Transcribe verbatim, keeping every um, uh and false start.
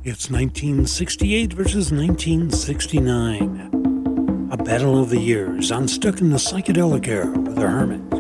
It's nineteen sixty-eight versus nineteen sixty-nine. A battle of the years. I'm stuck in the psychedelic era with the Hermit.